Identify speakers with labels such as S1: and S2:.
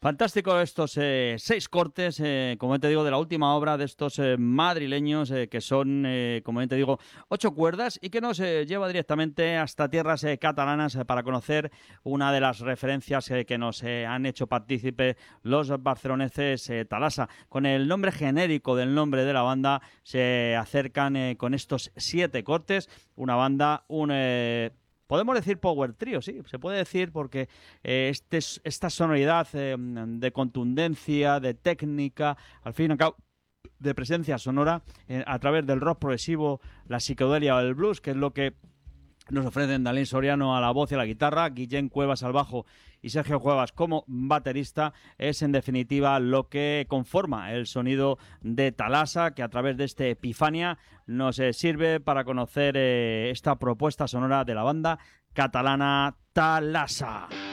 S1: Fantástico estos 6 cortes, como te digo, de la última obra de estos madrileños, que son, como te digo, 8 cuerdas y que nos lleva directamente hasta tierras catalanas para conocer una de las referencias que nos han hecho partícipe los barceloneses Thalassa. Con el nombre genérico del nombre de la banda se acercan con estos 7 cortes, una banda, podemos decir power trio, sí, se puede decir porque esta sonoridad de contundencia, de técnica, al fin y al cabo, de presencia sonora a través del rock progresivo, la psicodelia o el blues, que es lo que nos ofrecen Dalín Soriano a la voz y a la guitarra, Guillén Cuevas al bajo y Sergio Cuevas como baterista, es en definitiva lo que conforma el sonido de Thalassa, que a través de este Epifania nos sirve para conocer esta propuesta sonora de la banda catalana Thalassa.